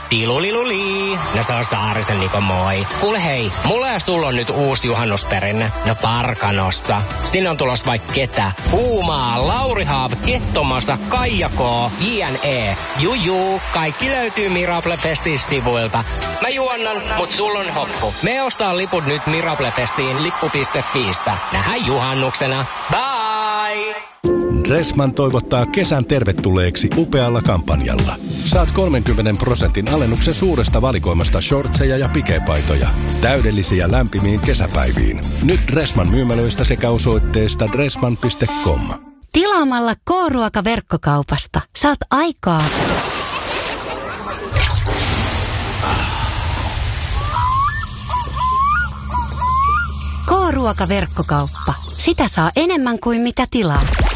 Tiluliluli. No se on Saarisen Niko, moi. Kuule hei, mulla ja sulla on nyt uusi juhannusperinne. No Parkanossa. Sinne on tulossa vaikka ketä. Puumaa, Lauri Haav, Kettomassa, Kaija K, JNE. Juju, kaikki löytyy Mirable Festin sivuilta. Mä juonnan, mut sulla on hoppu. Me ostaa liput nyt Mirable Festiin lippu.fiistä. Nähdään juhannuksena. Bye! Dressman toivottaa kesän tervetulleeksi upealla kampanjalla. Saat 30% alennuksen suuresta valikoimasta shortseja ja pikepaitoja. Täydellisiä lämpimiin kesäpäiviin. Nyt Dressman myymälöistä sekä osoitteesta dressman.com. Tilaamalla K-ruoka-verkkokaupasta saat aikaa. K-ruoka-verkkokauppa. Sitä saa enemmän kuin mitä tilaa.